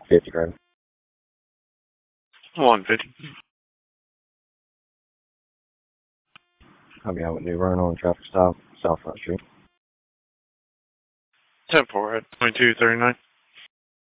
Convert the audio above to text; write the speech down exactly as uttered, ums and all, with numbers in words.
fifty grand. one fifty. I'll be out with New Run on traffic stop, South Front Street. ten four at twenty-two thirty-nine.